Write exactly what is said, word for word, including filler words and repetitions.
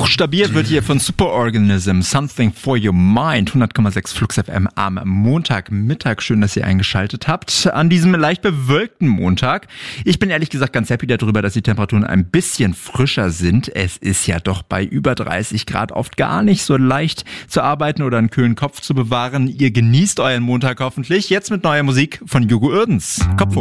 Buchstabiert wird hier von Superorganism, Something for Your Mind, hundert Komma sechs Flux F M am Montagmittag. Schön, dass ihr eingeschaltet habt an diesem leicht bewölkten Montag. Ich bin ehrlich gesagt ganz happy darüber, dass die Temperaturen ein bisschen frischer sind. Es ist ja doch bei über dreißig Grad oft gar nicht so leicht zu arbeiten oder einen kühlen Kopf zu bewahren. Ihr genießt euren Montag hoffentlich. Jetzt mit neuer Musik von Hugo Uerdens. Kopfhörer.